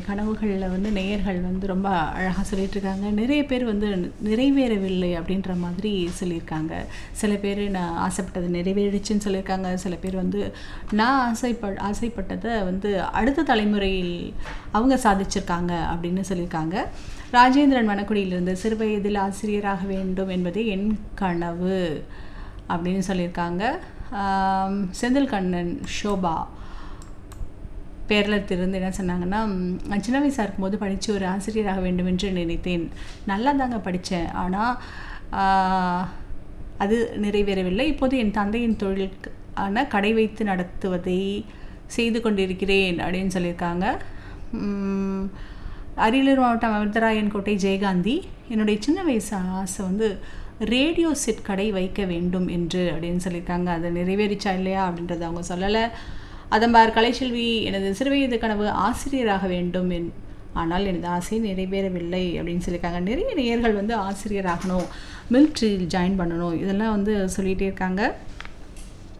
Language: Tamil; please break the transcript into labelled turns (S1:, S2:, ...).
S1: கனவுகளில் வந்து நேயர்கள் வந்து ரொம்ப அழகாக சொல்லிகிட்ருக்காங்க. நிறைய பேர் வந்து நிறைவேறவில்லை அப்படின்ற மாதிரி சொல்லியிருக்காங்க. சில பேர் நான் ஆசைப்பட்டது நிறைவேறிச்சுன்னு சொல்லியிருக்காங்க. சில பேர் வந்து நான் ஆசைப்பட்டதை வந்து அடுத்த தலைமுறையில் அவங்க சாதிச்சிருக்காங்க அப்படின்னு சொல்லியிருக்காங்க. ராஜேந்திரன் வனக்குடியிலிருந்து சிறுவயதில் ஆசிரியராக வேண்டும் என்பதே என் கனவு அப்படின்னு சொல்லியிருக்காங்க. செந்தில் கண்ணன் ஷோபா பேரளத்திலிருந்து என்ன சொன்னாங்கன்னா, சின்ன வயசாக இருக்கும்போது படித்து ஒரு ஆசிரியராக வேண்டும் என்று நினைத்தேன். நல்லா தாங்க படித்தேன், ஆனால் அது நிறைவேறவில்லை. இப்போது என் தந்தையின் தொழிலுக்கான கடை வைத்து நடத்துவதை செய்து கொண்டிருக்கிறேன் அப்படின்னு சொல்லியிருக்காங்க. அரியலூர் மாவட்டம் அமிர்தராயன் கோட்டை ஜெயகாந்தி, என்னுடைய சின்ன வயசு ஆசை வந்து ரேடியோ செட் கடை வைக்க வேண்டும் என்று அப்படின்னு சொல்லியிருக்காங்க. அது நிறைவேறிச்சா இல்லையா அப்படின்றத அவங்க சொல்லலை. அதம்பார் கலைச்செல்வி, எனது சிறுவயது கனவு ஆசிரியராக வேண்டும் ஆனால் எனது ஆசை நிறைவேறவில்லை அப்படின்னு சொல்லியிருக்காங்க. நிறைய நேயர்கள் வந்து ஆசிரியராகணும், மிலிட்ரியில் ஜாயின் பண்ணணும், இதெல்லாம் வந்து சொல்லிகிட்டே இருக்காங்க.